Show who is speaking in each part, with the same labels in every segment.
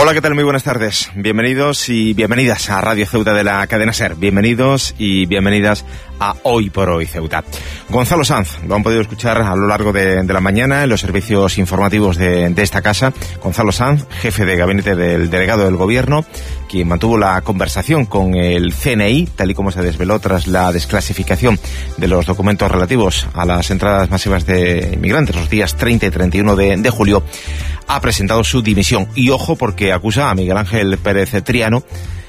Speaker 1: Hola, ¿qué tal? Muy buenas tardes. Bienvenidos y bienvenidas a Radio Ceuta de la cadena SER. Bienvenidos y bienvenidas a Hoy por Hoy Ceuta. Gonzalo Sanz, lo han podido escuchar a lo largo de la mañana en los servicios informativos de esta casa. Gonzalo Sanz, jefe de gabinete del delegado del Gobierno, quien mantuvo la conversación con el CNI, tal y como se desveló tras la desclasificación de los documentos relativos a las entradas masivas de inmigrantes los días 30 y 31 de julio, ha presentado su dimisión. Y ojo, porque acusa a Miguel Ángel Pérez Triano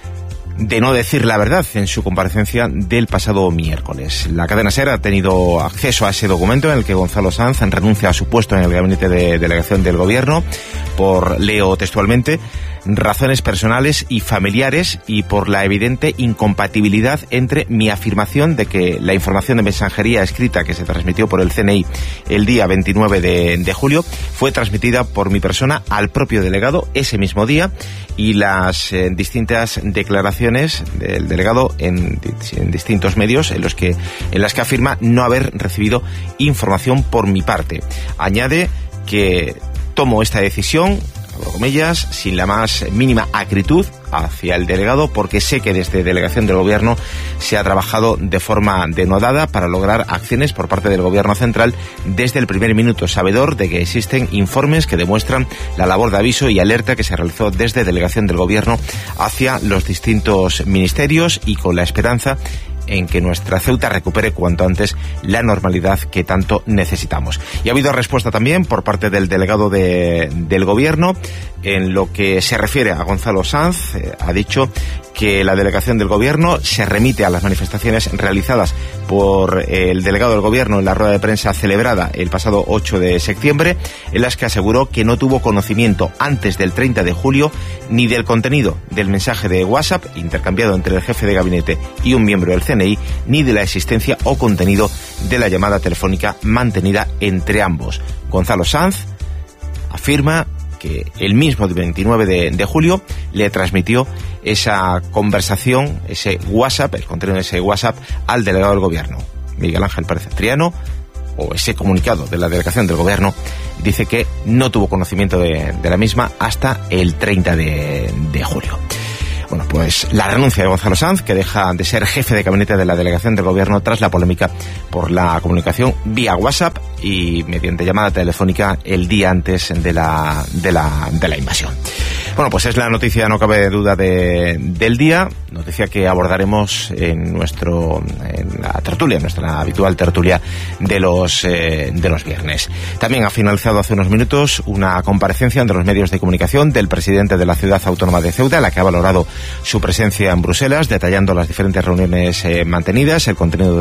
Speaker 1: de no decir la verdad en su comparecencia del pasado miércoles. La cadena SER ha tenido acceso a ese documento en el que Gonzalo Sanz renuncia a su puesto en el gabinete de delegación del Gobierno por, leo textualmente, razones personales y familiares y por la evidente incompatibilidad entre mi afirmación de que la información de mensajería escrita que se transmitió por el CNI el día 29 de julio fue transmitida por mi persona al propio delegado ese mismo día y las distintas declaraciones del delegado en distintos medios en las que afirma no haber recibido información por mi parte. Añade que tomo esta decisión, comillas, sin la más mínima acritud hacia el delegado, porque sé que desde delegación del Gobierno se ha trabajado de forma denodada para lograr acciones por parte del Gobierno central desde el primer minuto, sabedor de que existen informes que demuestran la labor de aviso y alerta que se realizó desde delegación del Gobierno hacia los distintos ministerios y con la esperanza en que nuestra Ceuta recupere cuanto antes la normalidad que tanto necesitamos. Y ha habido respuesta también por parte del delegado del Gobierno en lo que se refiere a Gonzalo Sanz. Ha dicho que la delegación del Gobierno se remite a las manifestaciones realizadas por el delegado del Gobierno en la rueda de prensa celebrada el pasado 8 de septiembre, en las que aseguró que no tuvo conocimiento antes del 30 de julio ni del contenido del mensaje de WhatsApp intercambiado entre el jefe de gabinete y un miembro del CNI, ni de la existencia o contenido de la llamada telefónica mantenida entre ambos. Gonzalo Sanz afirma que el mismo 29 de julio le transmitió esa conversación, ese WhatsApp, el contenido de ese WhatsApp, al delegado del Gobierno, Miguel Ángel Pérez Triano, o ese comunicado de la delegación del Gobierno, dice que no tuvo conocimiento de la misma hasta el 30 de julio. Bueno, pues la renuncia de Gonzalo Sanz, que deja de ser jefe de gabinete de la delegación del Gobierno tras la polémica por la comunicación vía WhatsApp y mediante llamada telefónica el día antes de la invasión. Bueno, pues es la noticia, no cabe duda, del día, noticia que abordaremos en la tertulia, nuestra habitual tertulia de los viernes. También ha finalizado hace unos minutos una comparecencia ante los medios de comunicación del presidente de la Ciudad Autónoma de Ceuta, la que ha valorado su presencia en Bruselas, detallando las diferentes reuniones mantenidas, el contenido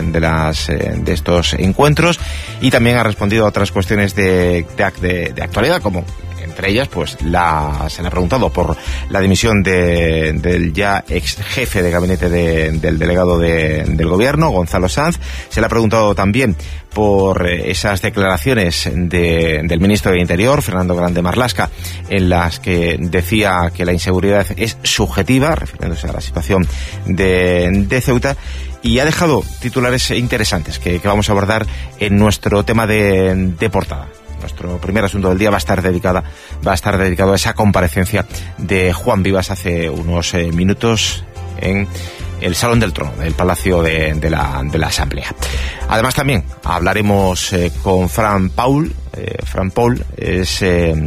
Speaker 1: de estos encuentros, y también ha respondido a otras cuestiones de actualidad, como entre ellas, pues se le ha preguntado por la dimisión del ya ex jefe de gabinete del delegado del Gobierno, Gonzalo Sanz. Se le ha preguntado también por esas declaraciones del ministro de Interior, Fernando Grande Marlaska, en las que decía que la inseguridad es subjetiva, refiriéndose a la situación de Ceuta. Y ha dejado titulares interesantes que vamos a abordar en nuestro tema de portada. Nuestro primer asunto del día va a estar dedicado a esa comparecencia de Juan Vivas hace unos minutos en el Salón del Trono del Palacio de la Asamblea. Además, también hablaremos con Fran Paul. Fran Paul es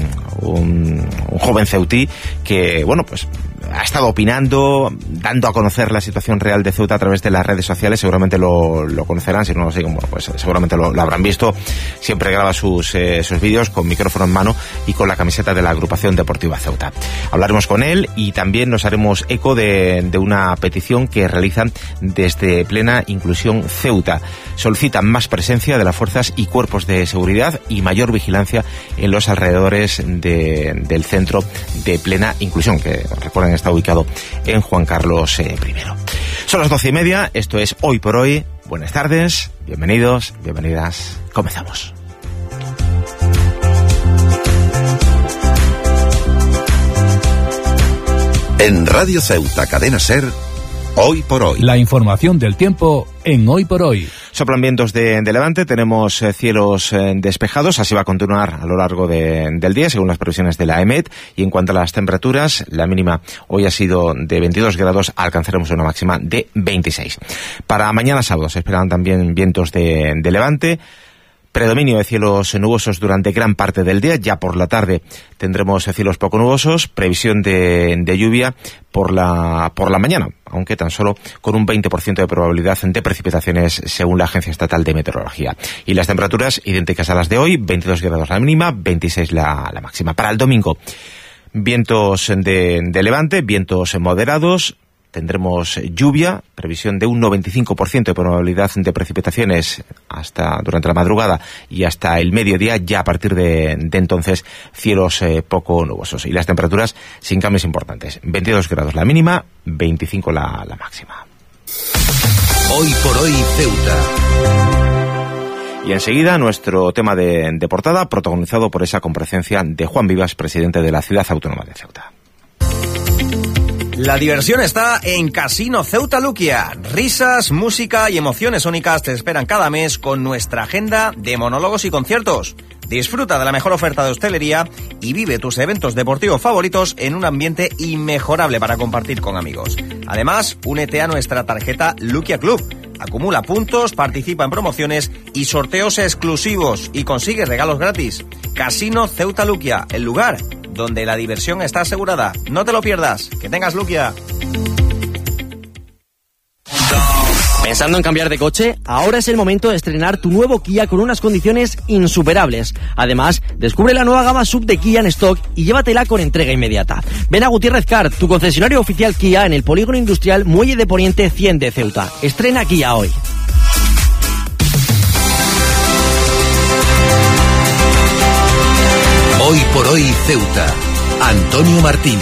Speaker 1: un joven ceutí que, bueno, pues ha estado opinando, dando a conocer la situación real de Ceuta a través de las redes sociales. Seguramente lo conocerán, si no lo siguen, bueno, pues seguramente lo habrán visto. Siempre graba sus vídeos con micrófono en mano y con la camiseta de la Agrupación Deportiva Ceuta. Hablaremos con él y también nos haremos eco de una petición que realizan desde Plena Inclusión Ceuta. Solicitan más presencia de las fuerzas y cuerpos de seguridad y mayor vigilancia en los alrededores del centro de Plena Inclusión, que recuerden está ubicado en Juan Carlos I. Son las 12:30, esto es Hoy por Hoy. Buenas tardes, bienvenidos, bienvenidas, comenzamos.
Speaker 2: En Radio Ceuta, Cadena SER, Hoy por Hoy.
Speaker 3: La información del tiempo en Hoy por Hoy.
Speaker 1: Soplan vientos de levante, tenemos cielos despejados, así va a continuar a lo largo del día, según las previsiones de la EMET. Y en cuanto a las temperaturas, la mínima hoy ha sido de 22 grados, alcanzaremos una máxima de 26. Para mañana sábado se esperan también vientos de levante. Predominio de cielos nubosos durante gran parte del día. Ya por la tarde tendremos cielos poco nubosos. Previsión de lluvia por la mañana, aunque tan solo con un 20% de probabilidad de precipitaciones según la Agencia Estatal de Meteorología. Y las temperaturas idénticas a las de hoy, 22 grados la mínima, 26 la máxima. Para el domingo, vientos de levante, vientos moderados. Tendremos lluvia, previsión de un 95% de probabilidad de precipitaciones durante la madrugada y hasta el mediodía. Ya a partir de entonces, cielos poco nubosos. Y las temperaturas sin cambios importantes. 22 grados la mínima, 25 la máxima.
Speaker 2: Hoy por hoy, Ceuta.
Speaker 1: Y enseguida nuestro tema de portada, protagonizado por esa comparecencia de Juan Vivas, presidente de la Ciudad Autónoma de Ceuta.
Speaker 3: La diversión está en Casino Ceuta Luquia. Risas, música y emociones únicas te esperan cada mes con nuestra agenda de monólogos y conciertos. Disfruta de la mejor oferta de hostelería y vive tus eventos deportivos favoritos en un ambiente inmejorable para compartir con amigos. Además, únete a nuestra tarjeta Luquia Club. Acumula puntos, participa en promociones y sorteos exclusivos y consigue regalos gratis. Casino Ceuta Luquia, el lugar donde la diversión está asegurada. No te lo pierdas. Que tengas Luquia.
Speaker 4: ¿Pensando en cambiar de coche? Ahora es el momento de estrenar tu nuevo Kia con unas condiciones insuperables. Además, descubre la nueva gama SUV de Kia en stock y llévatela con entrega inmediata. Ven a Gutiérrez Car, tu concesionario oficial Kia en el Polígono Industrial Muelle de Poniente 100 de Ceuta. Estrena Kia hoy.
Speaker 2: Hoy por hoy, Ceuta. Antonio Martín.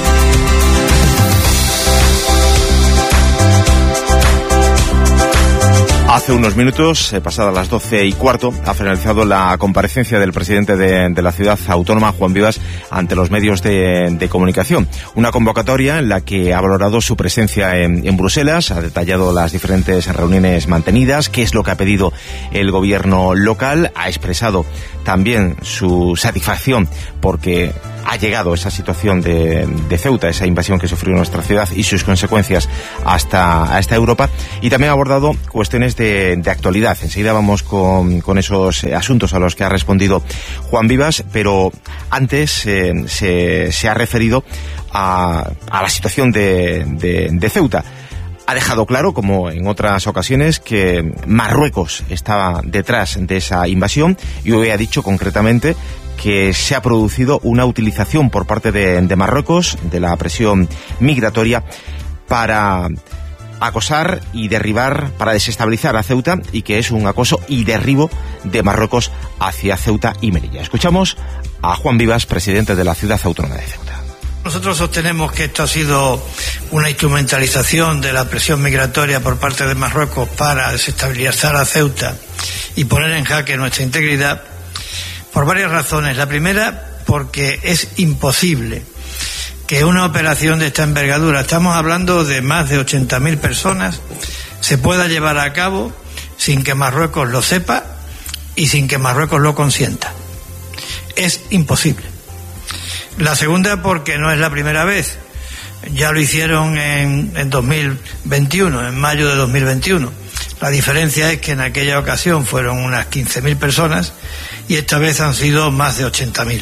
Speaker 1: Hace unos minutos, pasadas las 12:15, ha finalizado la comparecencia del presidente de la Ciudad Autónoma, Juan Vivas, ante los medios de comunicación. Una convocatoria en la que ha valorado su presencia en Bruselas, ha detallado las diferentes reuniones mantenidas, qué es lo que ha pedido el gobierno local, ha expresado también su satisfacción porque ha llegado esa situación de Ceuta, esa invasión que sufrió nuestra ciudad y sus consecuencias hasta Europa, y también ha abordado cuestiones de actualidad. Enseguida vamos con esos asuntos a los que ha respondido Juan Vivas, pero antes se ha referido a la situación de Ceuta. Ha dejado claro, como en otras ocasiones, que Marruecos estaba detrás de esa invasión, y hoy ha dicho concretamente que se ha producido una utilización por parte de Marruecos de la presión migratoria para acosar y derribar, para desestabilizar a Ceuta, y que es un acoso y derribo de Marruecos hacia Ceuta y Melilla. Escuchamos a Juan Vivas, presidente de la Ciudad Autónoma de Ceuta.
Speaker 5: Nosotros sostenemos que esto ha sido una instrumentalización de la presión migratoria por parte de Marruecos para desestabilizar a Ceuta y poner en jaque nuestra integridad, por varias razones. La primera, porque es imposible que una operación de esta envergadura, estamos hablando de más de 80.000 personas, se pueda llevar a cabo sin que Marruecos lo sepa y sin que Marruecos lo consienta. Es imposible. La segunda, porque no es la primera vez. Ya lo hicieron en 2021, en mayo de 2021. La diferencia es que en aquella ocasión fueron unas 15.000 personas y esta vez han sido más de 80.000.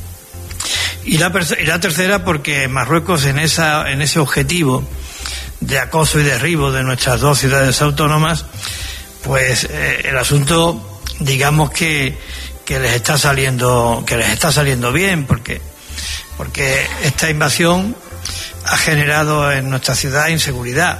Speaker 5: Y la tercera, porque Marruecos en ese objetivo de acoso y derribo de nuestras dos ciudades autónomas, pues el asunto, digamos que les está saliendo bien, porque esta invasión ha generado en nuestra ciudad inseguridad,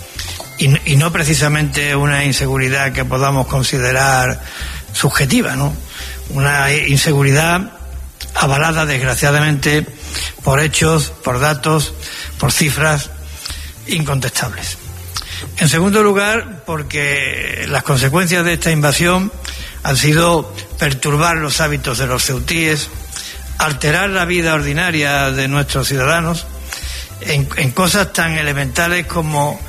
Speaker 5: y no precisamente una inseguridad que podamos considerar subjetiva, ¿no? Una inseguridad avalada, desgraciadamente, por hechos, por datos, por cifras incontestables. En segundo lugar, porque las consecuencias de esta invasión han sido perturbar los hábitos de los ceutíes, alterar la vida ordinaria de nuestros ciudadanos en cosas tan elementales como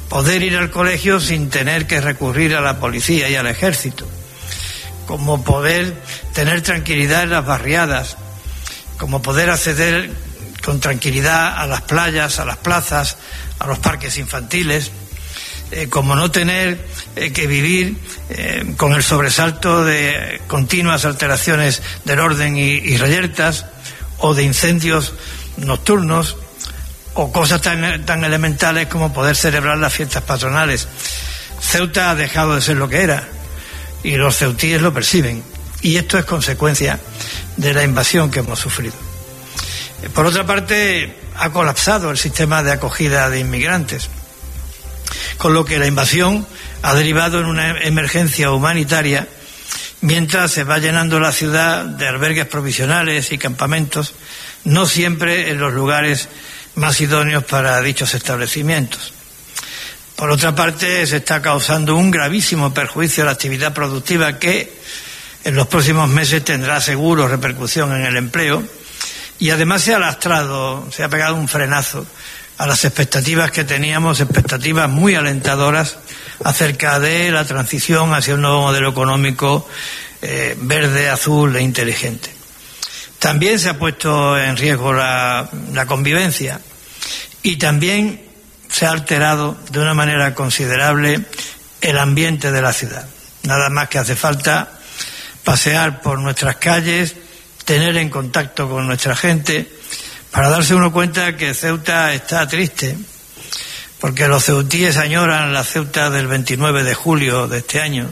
Speaker 5: poder ir al colegio sin tener que recurrir a la policía y al ejército, como poder tener tranquilidad en las barriadas, como poder acceder con tranquilidad a las playas, a las plazas, a los parques infantiles, como no tener que vivir con el sobresalto de continuas alteraciones del orden y reyertas, o de incendios nocturnos, o cosas tan elementales como poder celebrar las fiestas patronales. Ceuta ha dejado de ser lo que era, y los ceutíes lo perciben, y esto es consecuencia de la invasión que hemos sufrido. Por otra parte, ha colapsado el sistema de acogida de inmigrantes, con lo que la invasión ha derivado en una emergencia humanitaria, mientras se va llenando la ciudad de albergues provisionales y campamentos, no siempre en los lugares más idóneos para dichos establecimientos. Por otra parte, se está causando un gravísimo perjuicio a la actividad productiva que en los próximos meses tendrá seguro repercusión en el empleo, y además se ha pegado un frenazo a las expectativas que teníamos, expectativas muy alentadoras acerca de la transición hacia un nuevo modelo económico verde, azul e inteligente. También se ha puesto en riesgo la convivencia, y también se ha alterado de una manera considerable el ambiente de la ciudad. Nada más que hace falta pasear por nuestras calles, tener en contacto con nuestra gente, para darse uno cuenta que Ceuta está triste, porque los ceutíes añoran la Ceuta del 29 de julio de este año.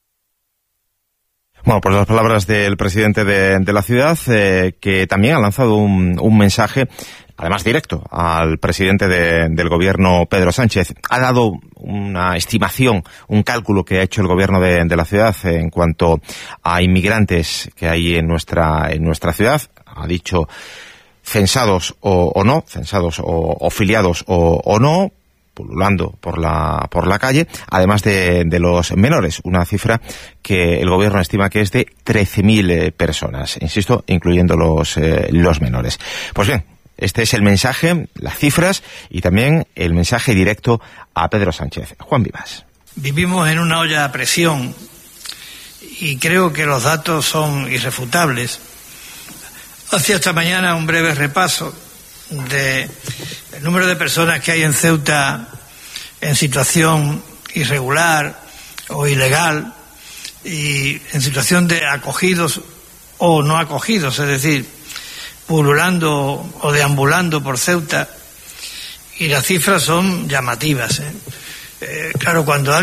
Speaker 1: Bueno, pues las palabras del presidente de la ciudad, que también ha lanzado un mensaje, además directo, al presidente del gobierno, Pedro Sánchez. Ha dado una estimación, un cálculo que ha hecho el gobierno de la ciudad en cuanto a inmigrantes que hay en nuestra ciudad. Ha dicho censados o no, censados o filiados o no, pululando por la calle, además de los menores, una cifra que el gobierno estima que es de 13.000 personas, insisto, incluyendo los menores. Pues bien, este es el mensaje, las cifras y también el mensaje directo a Pedro Sánchez. Juan Vivas.
Speaker 5: Vivimos en una olla a presión y creo que los datos son irrefutables. Hacía esta mañana un breve repaso del número de personas que hay en Ceuta en situación irregular o ilegal, y en situación de acogidos o no acogidos, es decir, pululando o deambulando por Ceuta, y las cifras son llamativas. Claro, cuando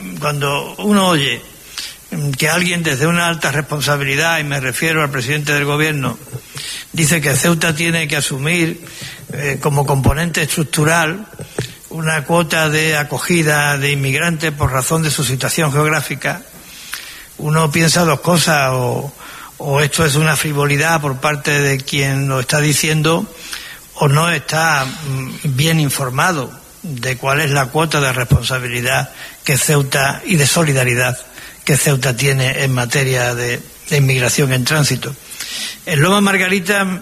Speaker 5: uno oye que alguien desde una alta responsabilidad, y me refiero al presidente del gobierno, dice que Ceuta tiene que asumir como componente estructural una cuota de acogida de inmigrantes por razón de su situación geográfica, uno piensa dos cosas: o esto es una frivolidad por parte de quien lo está diciendo, o no está bien informado de cuál es la cuota de responsabilidad que Ceuta y de solidaridad que Ceuta tiene en materia de inmigración en tránsito. En Loma Margarita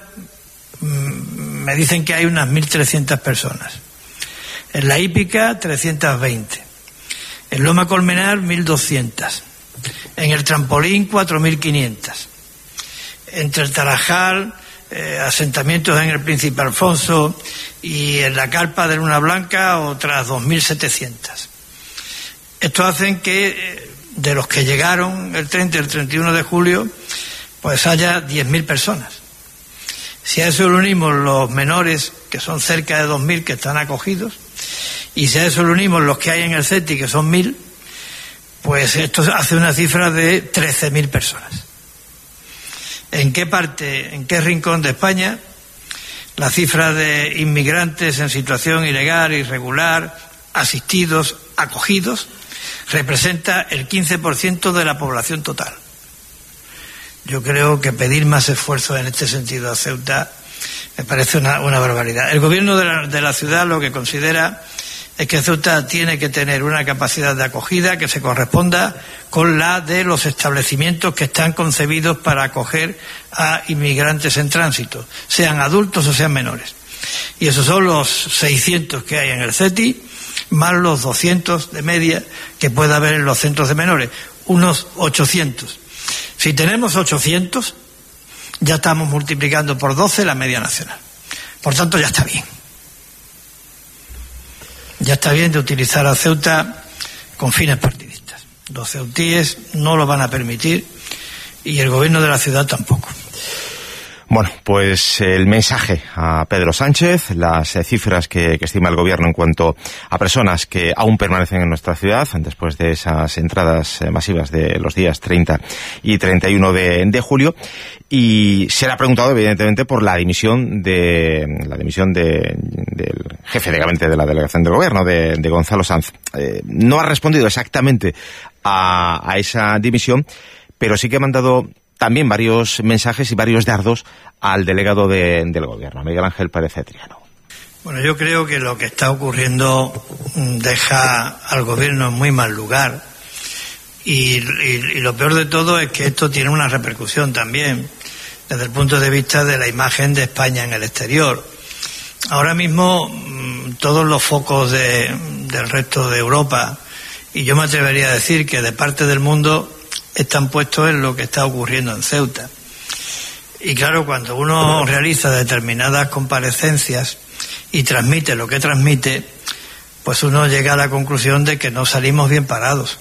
Speaker 5: me dicen que hay unas 1.300 personas. En La Hípica, 320. En Loma Colmenar, 1.200. En el Trampolín, 4.500. Entre el Tarajal, asentamientos en el Príncipe Alfonso, y en la Carpa de Luna Blanca, otras 2.700. Esto hacen que de los que llegaron el 30 y el 31 de julio, pues haya 10.000 personas. Si a eso le unimos los menores, que son cerca de 2.000 que están acogidos, y si a eso le unimos los que hay en el CETI, que son 1.000, pues esto hace una cifra de 13.000 personas. ¿En qué parte, en qué rincón de España la cifra de inmigrantes en situación ilegal, irregular, asistidos, acogidos, representa el 15% de la población total? Yo creo que pedir más esfuerzos en este sentido a Ceuta me parece una barbaridad. El gobierno de la ciudad lo que considera es que Ceuta tiene que tener una capacidad de acogida que se corresponda con la de los establecimientos que están concebidos para acoger a inmigrantes en tránsito, sean adultos o sean menores. Y esos son los 600 que hay en el CETI, más los 200 de media que pueda haber en los centros de menores, unos 800. Si tenemos 800, ya estamos multiplicando por 12 la media nacional. Por tanto, ya está bien. Ya está bien de utilizar a Ceuta con fines partidistas. Los ceutíes no lo van a permitir y el gobierno de la ciudad tampoco.
Speaker 1: Bueno, pues el mensaje a Pedro Sánchez, las cifras que estima el gobierno en cuanto a personas que aún permanecen en nuestra ciudad después de esas entradas masivas de los días 30 y 31 de julio, y se le ha preguntado evidentemente por la dimisión del jefe de gabinete de la delegación del gobierno, de Gonzalo Sanz. No ha respondido exactamente a esa dimisión, pero sí que ha mandado también varios mensajes y varios dardos al delegado del gobierno, Miguel Ángel Pérez Cetriano.
Speaker 5: Bueno, yo creo que lo que está ocurriendo deja al gobierno en muy mal lugar y lo peor de todo es que esto tiene una repercusión también desde el punto de vista de la imagen de España en el exterior. Ahora mismo todos los focos del resto de Europa, y yo me atrevería a decir que de parte del mundo, están puestos en lo que está ocurriendo en Ceuta. Y claro, cuando uno realiza determinadas comparecencias y transmite lo que transmite, pues uno llega a la conclusión de que no salimos bien parados.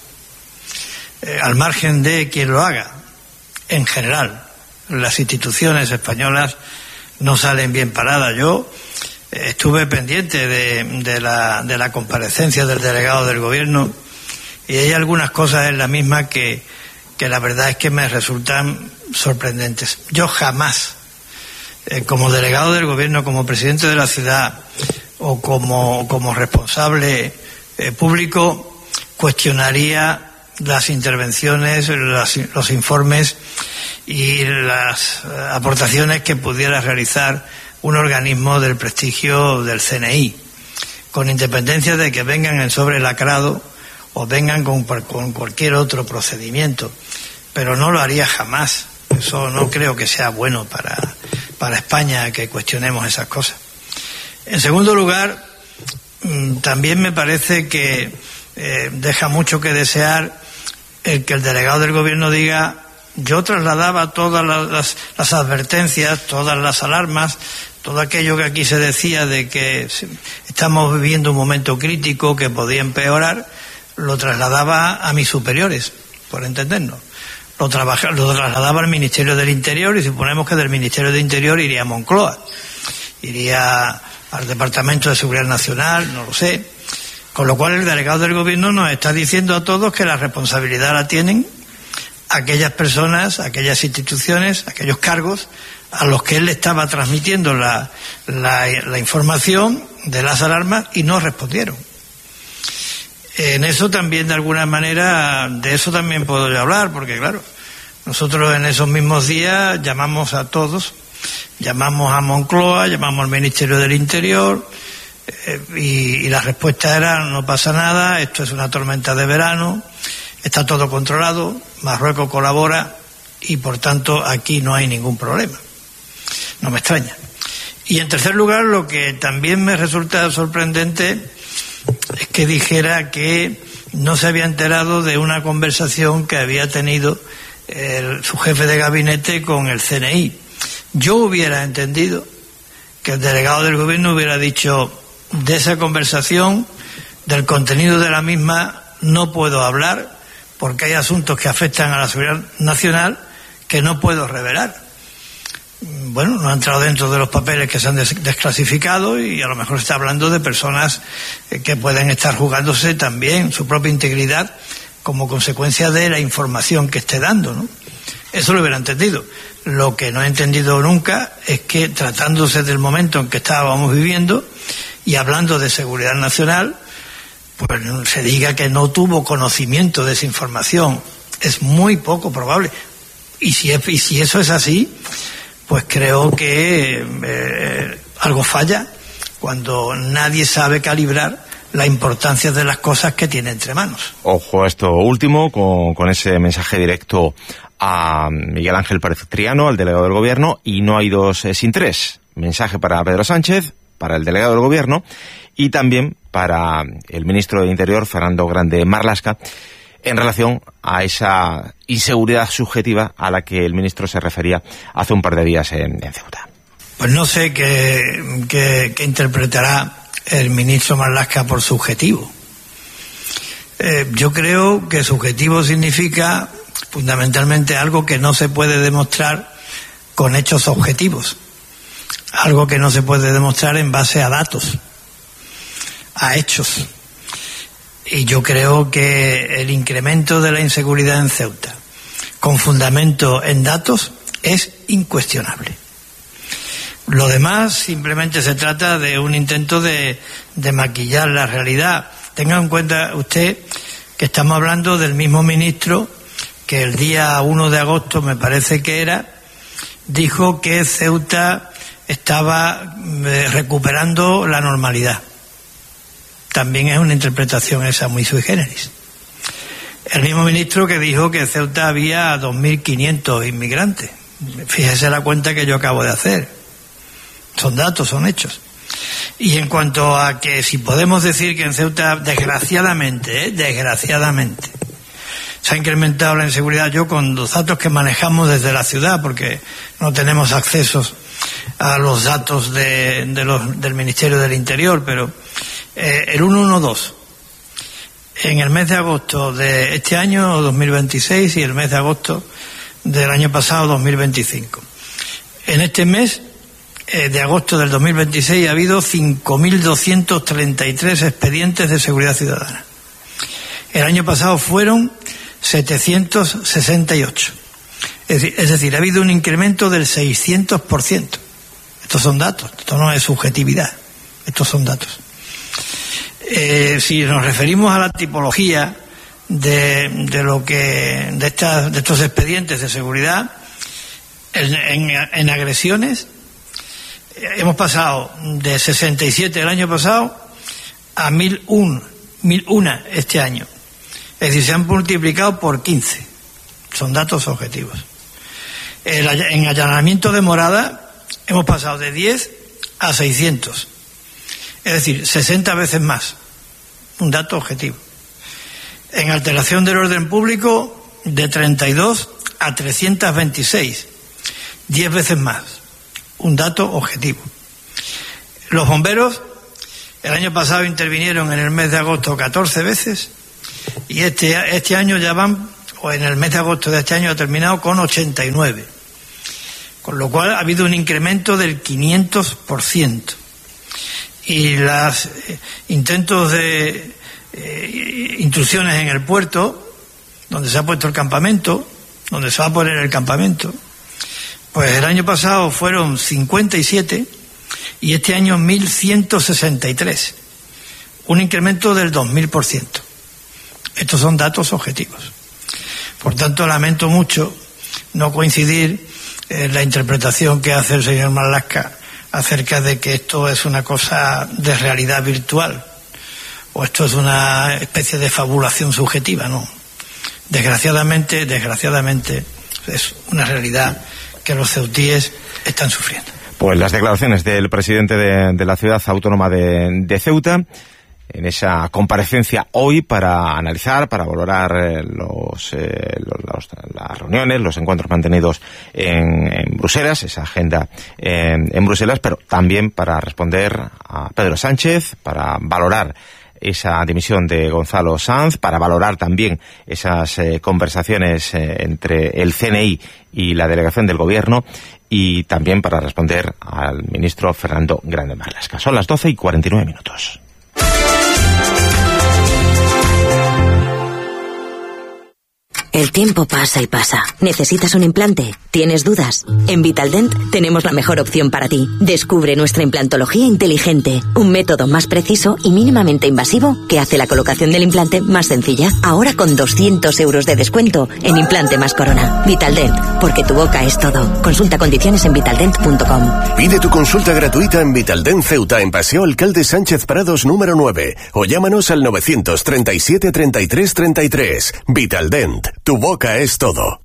Speaker 5: Al margen de quien lo haga, en general, las instituciones españolas no salen bien paradas. Yo estuve pendiente de la comparecencia del delegado del gobierno y hay algunas cosas en la misma que la verdad es que me resultan sorprendentes. Yo jamás, como delegado del gobierno, como presidente de la ciudad o como responsable público, cuestionaría las intervenciones, los informes y las aportaciones que pudiera realizar un organismo del prestigio del CNI, con independencia de que vengan en sobrelacrado o vengan con cualquier otro procedimiento, pero no lo haría jamás. Eso no creo que sea bueno para España, que cuestionemos esas cosas. En segundo lugar, también me parece que deja mucho que desear el que el delegado del gobierno diga: yo trasladaba todas las advertencias, todas las alarmas, todo aquello que aquí se decía de que estamos viviendo un momento crítico que podía empeorar, lo trasladaba a mis superiores, por entendernos. Lo trasladaba al Ministerio del Interior y suponemos que del Ministerio del Interior iría a Moncloa, iría al Departamento de Seguridad Nacional, no lo sé. Con lo cual el delegado del gobierno nos está diciendo a todos que la responsabilidad la tienen aquellas personas, aquellas instituciones, aquellos cargos a los que él le estaba transmitiendo la información de las alarmas y no respondieron. En eso también, de alguna manera, de eso también puedo yo hablar, porque claro, nosotros en esos mismos días llamamos a todos, llamamos a Moncloa, llamamos al Ministerio del Interior, y la respuesta era: no pasa nada, esto es una tormenta de verano, está todo controlado, Marruecos colabora y por tanto aquí no hay ningún problema. No me extraña. Y en tercer lugar, lo que también me resulta sorprendente es que dijera que no se había enterado de una conversación que había tenido su jefe de gabinete con el CNI. Yo hubiera entendido que el delegado del gobierno hubiera dicho: de esa conversación, del contenido de la misma, no puedo hablar porque hay asuntos que afectan a la seguridad nacional que no puedo revelar. Bueno, no ha entrado dentro de los papeles que se han desclasificado y a lo mejor está hablando de personas que pueden estar jugándose también su propia integridad como consecuencia de la información que esté dando, ¿no? Eso lo hubiera entendido. Lo que no he entendido nunca es que, tratándose del momento en que estábamos viviendo y hablando de seguridad nacional, pues se diga que no tuvo conocimiento de esa información. Es muy poco probable. Y si eso es así, pues creo que algo falla cuando nadie sabe calibrar la importancia de las cosas que tiene entre manos.
Speaker 1: Ojo a esto último, con ese mensaje directo a Miguel Ángel Pérez Cetriano, al delegado del gobierno, y no hay dos sin tres. Mensaje para Pedro Sánchez, para el delegado del gobierno y también para el ministro de Interior, Fernando Grande Marlaska, en relación a esa inseguridad subjetiva a la que el ministro se refería hace un par de días en Ceuta.
Speaker 5: Pues no sé qué interpretará el ministro Marlaska por subjetivo. Yo creo que subjetivo significa fundamentalmente algo que no se puede demostrar con hechos objetivos, algo que no se puede demostrar en base a datos, a hechos. Y yo creo que el incremento de la inseguridad en Ceuta, con fundamento en datos, es incuestionable. Lo demás simplemente se trata de un intento de maquillar la realidad. Tenga en cuenta usted que estamos hablando del mismo ministro que el día 1 de agosto, me parece que era, dijo que Ceuta estaba recuperando la normalidad. También es una interpretación esa muy sui generis. El mismo ministro que dijo que en Ceuta había 2.500 inmigrantes. Fíjese la cuenta que yo acabo de hacer. Son datos, son hechos. Y en cuanto a que si podemos decir que en Ceuta, desgraciadamente, se ha incrementado la inseguridad, yo con los datos que manejamos desde la ciudad, porque no tenemos accesos a los datos del Ministerio del Interior, pero el 112 en el mes de agosto de este año 2026 y el mes de agosto del año pasado 2025. En este mes de agosto del 2026 ha habido 5.233 expedientes de seguridad ciudadana. El año pasado fueron 768. Es decir, ha habido un incremento del 600%. Estos son datos, esto no es subjetividad, estos son datos. Si nos referimos a la tipología de estos expedientes de seguridad, en agresiones, hemos pasado de 67 el año pasado a 1.001 este año. Es decir, se han multiplicado por 15. Son datos objetivos. En allanamiento de morada hemos pasado de 10 a 600. Es decir, 60 veces más. Un dato objetivo. En alteración del orden público, de 32 a 326. 10 veces más. Un dato objetivo. Los bomberos, el año pasado intervinieron en el mes de agosto 14 veces y este año ya van, o en el mes de agosto de este año ha terminado con 89. Con lo cual ha habido un incremento del 500%. Y los intentos de intrusiones en el puerto, donde se ha puesto el campamento, donde se va a poner el campamento, pues el año pasado fueron 57 y este año 1.163. Un incremento del 2.000%. Estos son datos objetivos. Por tanto, lamento mucho no coincidir en la interpretación que hace el señor Marlaska acerca de que esto es una cosa de realidad virtual o esto es una especie de fabulación subjetiva. No. Desgraciadamente es una realidad que los ceutíes están sufriendo.
Speaker 1: Pues las declaraciones del presidente de la ciudad autónoma de Ceuta en esa comparecencia hoy para analizar, para valorar las reuniones, los encuentros mantenidos en Bruselas, esa agenda en Bruselas, pero también para responder a Pedro Sánchez, para valorar esa dimisión de Gonzalo Sanz, para valorar también esas conversaciones entre el CNI y la delegación del Gobierno y también para responder al ministro Fernando Grande Marlaska. Son las 12:49.
Speaker 6: El tiempo pasa y pasa. ¿Necesitas un implante? ¿Tienes dudas? En Vitaldent tenemos la mejor opción para ti. Descubre nuestra implantología inteligente, un método más preciso y mínimamente invasivo que hace la colocación del implante más sencilla. Ahora con 200 euros de descuento en implante más corona. Vitaldent, porque tu boca es todo. Consulta condiciones en vitaldent.com.
Speaker 2: Pide tu consulta gratuita en Vitaldent Ceuta, en Paseo Alcalde Sánchez Prados número 9, o llámanos al 937 33 33. Vitaldent. Tu boca es todo.